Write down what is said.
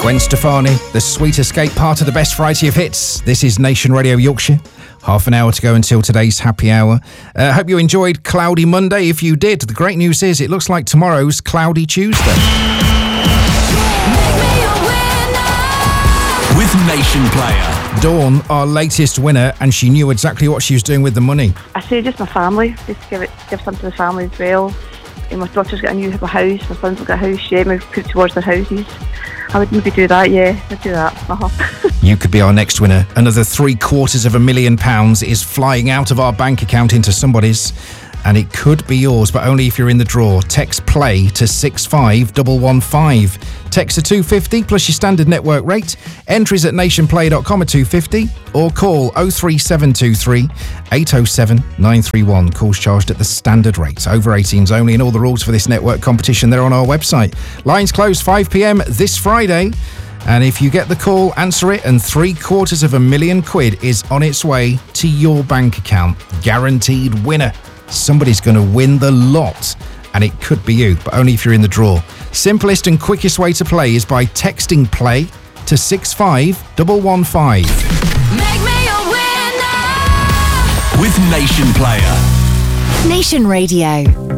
Gwen Stefani, the sweet escape part of the best variety of hits. This is Nation Radio Yorkshire. Half an hour to go until today's happy hour. Hope you enjoyed Cloudy Monday. If you did, the great news is it looks like tomorrow's Cloudy Tuesday. With Nation Player. Dawn, our latest winner, and she knew exactly what she was doing with the money. I say just my family, just give some to the family as well. And my daughter's got a new house, my son's got a house, yeah, we've put towards their houses. I would maybe do that, yeah, I'd do that. You could be our next winner. Another £750,000 is flying out of our bank account into somebody's, and it could be yours, but only if you're in the draw. Text PLAY to 65115. Text to 250 plus your standard network rate. Entries at nationplay.com at 250 or call 03723 807 931. Calls charged at the standard rate. Over 18s only, and all the rules for this network competition, they're on our website. Lines close 5 p.m. this Friday. And if you get the call, answer it, and £750,000 is on its way to your bank account. Guaranteed winner. Somebody's going to win the lot, and it could be you, but only if you're in the draw. Simplest and quickest way to play is by texting PLAY to 65115. Make me a winner with Nation Player. Nation Radio.